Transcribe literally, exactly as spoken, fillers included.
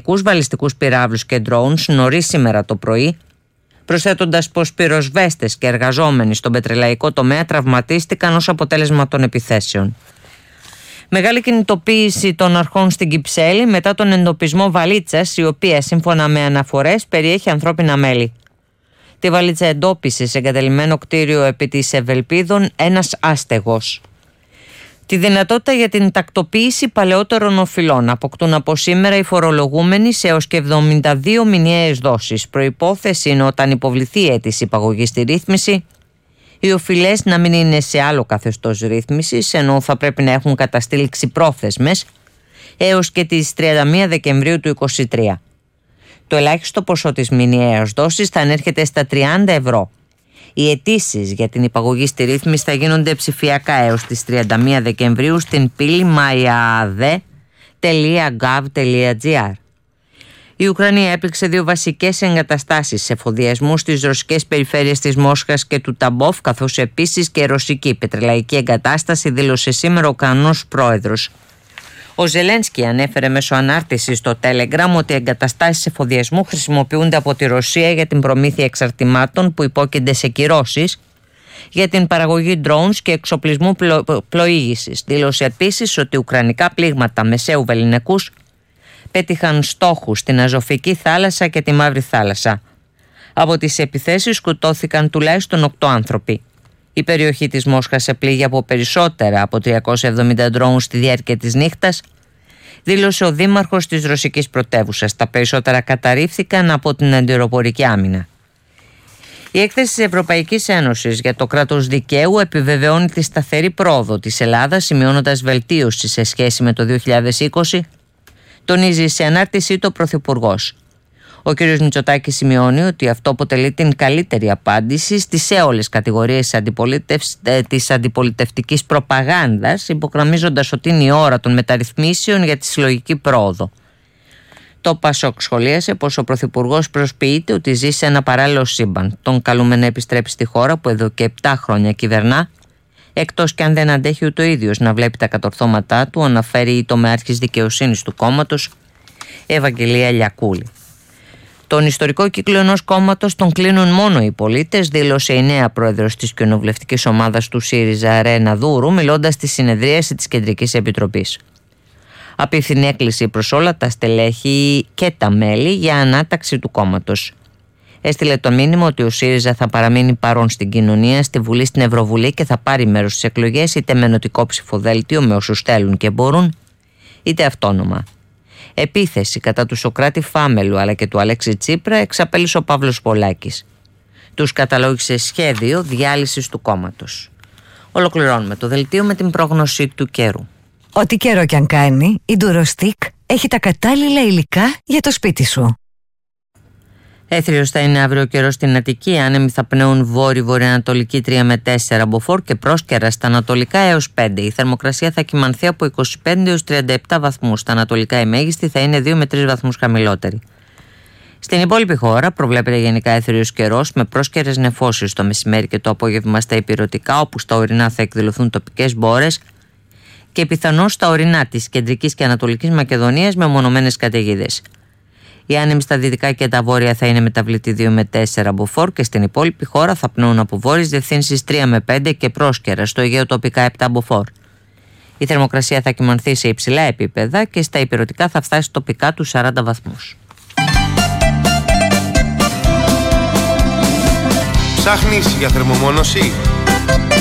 αμερικανικούς βαλιστικούς πυράβλους και drones νωρίς σήμερα το πρωί, προσθέτοντας πως πυροσβέστες και εργαζόμενοι στον πετρελαϊκό τομέα τραυματίστηκαν ως αποτέλεσμα των επιθέσεων. Μεγάλη κινητοποίηση των αρχών στην Κυψέλη μετά τον εντοπισμό βαλίτσας, η οποία σύμφωνα με αναφορές περιέχει ανθρώπινα μέλη. Τη βαλίτσα εντόπισε σε εγκαταλειμμένο κτίριο επί της Ευελπίδων ένας άστεγος. Τη δυνατότητα για την τακτοποίηση παλαιότερων οφειλών αποκτούν από σήμερα οι φορολογούμενοι σε έως και εβδομήντα δύο μηνιαίες δόσεις. Προϋπόθεση είναι όταν υποβληθεί η αίτηση υπαγωγής στη ρύθμιση, οι οφειλές να μην είναι σε άλλο καθεστώς ρύθμισης, ενώ θα πρέπει να έχουν καταστήλει ξυπρόθεσμες έως και τις τριάντα μία Δεκεμβρίου του είκοσι τρία. Το ελάχιστο ποσό της μηνιαίας δόσης θα ανέρχεται στα τριάντα ευρώ. Οι αιτήσεις για την υπαγωγή στη ρύθμιση θα γίνονται ψηφιακά έως τις τριάντα μία Δεκεμβρίου στην πύλη μαϊααδε τελεία γκοβ τελεία τζι άρ. Η Ουκρανία έπληξε δύο βασικές εγκαταστάσεις σε εφοδιασμού στις ρωσικές περιφέρειες της Μόσχας και του Ταμπόφ, καθώς επίσης και ρωσική πετρελαϊκή εγκατάσταση, δήλωσε σήμερα ο Ουκρανός πρόεδρος. Ο Ζελένσκι ανέφερε μέσω ανάρτησης στο Telegram ότι οι εγκαταστάσεις εφοδιασμού χρησιμοποιούνται από τη Ρωσία για την προμήθεια εξαρτημάτων που υπόκεινται σε κυρώσεις για την παραγωγή drones και εξοπλισμού πλο... πλοήγησης. Δήλωσε επίσης ότι ουκρανικά πλήγματα μεσαίου βεληνικούς πέτυχαν στόχους στην Αζωφική θάλασσα και τη Μαύρη θάλασσα. Από τις επιθέσεις σκοτώθηκαν τουλάχιστον οκτώ άνθρωποι. Η περιοχή της Μόσχας επλήγει από περισσότερα από τριακόσια εβδομήντα drones στη διάρκεια της νύχτας, δήλωσε ο δήμαρχος της ρωσικής πρωτεύουσας. Τα περισσότερα καταρρίφθηκαν από την αντιεροπορική άμυνα. Η έκθεση της Ευρωπαϊκής Ένωσης για το κράτος δικαίου επιβεβαιώνει τη σταθερή πρόοδο της Ελλάδας, σημειώνοντας βελτίωση σε σχέση με το δύο χιλιάδες είκοσι, τονίζει σε ανάρτησή του ο Πρωθυπουργός. Ο κ. Μητσοτάκης σημειώνει ότι αυτό αποτελεί την καλύτερη απάντηση στις έολες κατηγορίες της αντιπολιτευτικής προπαγάνδας, υπογραμμίζοντας ότι είναι η ώρα των μεταρρυθμίσεων για τη συλλογική πρόοδο. Το Πασόκ σχολίασε πως ο Πρωθυπουργός προσποιείται ότι ζει σε ένα παράλληλο σύμπαν. Τον καλούμε να επιστρέψει στη χώρα που εδώ και επτά χρόνια κυβερνά, εκτός και αν δεν αντέχει ούτε ο ίδιος να βλέπει τα κατορθώματά του, αναφέρει η τομεάρχης δικαιοσύνης του κόμματος, Ευαγγελία Λιακούλη. Τον ιστορικό κύκλο ενός κόμματος τον κλείνουν μόνο οι πολίτες, δήλωσε η νέα πρόεδρος της κοινοβουλευτικής ομάδας του ΣΥΡΙΖΑ, Ρένα Δούρου, μιλώντας στη συνεδρίαση της Κεντρικής Επιτροπής. Απίθυνη έκκληση προς όλα τα στελέχη και τα μέλη για ανάταξη του κόμματος. Έστειλε το μήνυμα ότι ο ΣΥΡΙΖΑ θα παραμείνει παρόν στην κοινωνία, στη Βουλή, στην Ευρωβουλή και θα πάρει μέρος στις εκλογές είτε με ενωτικό ψηφοδέλτιο με όσους θέλουν και μπορούν, είτε αυτόνομα. Επίθεση κατά του Σωκράτη Φάμελου αλλά και του Αλέξη Τσίπρα εξαπέλυσε ο Παύλος Πολάκης. Τους καταλόγησε σχέδιο διάλυσης του κόμματος. Ολοκληρώνουμε το δελτίο με την πρόγνωση του καιρού. Ό,τι καιρό κι αν κάνει, η Durostick έχει τα κατάλληλα υλικά για το σπίτι σου. Έθριος θα είναι αύριο καιρό στην Αττική. Άνεμοι θα πνέουν βόρειο-βορειοανατολική τρία με τέσσερα μποφόρ και πρόσκαιρα στα ανατολικά έως πέντε. Η θερμοκρασία θα κυμανθεί από είκοσι πέντε έως τριάντα επτά βαθμούς. Στα ανατολικά η μέγιστη θα είναι δύο με τρεις βαθμούς χαμηλότερη. Στην υπόλοιπη χώρα προβλέπεται γενικά έθριος καιρός με πρόσκαιρες νεφώσεις το μεσημέρι και το απόγευμα στα ηπειρωτικά, όπου στα ορεινά θα εκδηλωθούν τοπικές μπόρες και πιθανώς στα ορεινά της κεντρικής και ανατολικής Μακεδονίας με μονομένες καταιγίδες. Οι άνεμοι στα δυτικά και τα βόρεια θα είναι μεταβλητή δύο με τέσσερα μποφόρ και στην υπόλοιπη χώρα θα πνέουν από βόρειες διευθύνσεις τρία με πέντε και πρόσκαιρα, στο Αιγαίο τοπικά επτά μποφόρ. Η θερμοκρασία θα κυμανθεί σε υψηλά επίπεδα και στα ηπειρωτικά θα φτάσει τοπικά τους σαράντα βαθμούς. Ψάχνεις για θερμομόνωση?